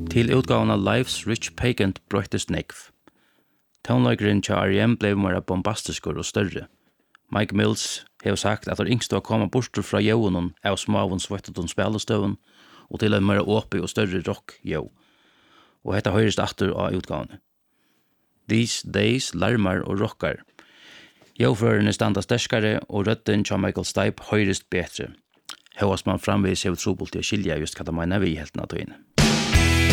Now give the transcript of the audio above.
Til utgåvan av Life's Rich Pagan brøttest nekv. Tonleikeren til R.E.M. ble mer bombastiskur og større. Mike Mills har sagt at det yngste var komme bortur fra jøvnen av smavun svettutun spillestøven og til en mer åpi og større rock-jøv. Og hetta høyrest aftur av utgavene. These Days larmar og rockar. Jøvførene standa sterskare og røtten til Michael Stipe høyrest betre. Høyast man framvis hev trobult til å skilja just hva de mener vi helt naturlig.